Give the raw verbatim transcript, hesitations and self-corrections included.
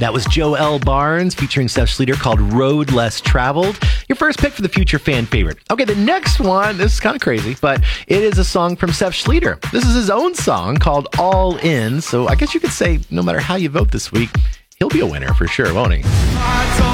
That was Joel Barnes featuring Seth Schleter called Road Less Traveled. Your first pick for the future fan favorite. Okay, the next one, this is kind of crazy, but it is a song from Seth Schleter. This is his own song called All In. So I guess you could say no matter how you vote this week, he'll be a winner for sure, won't he?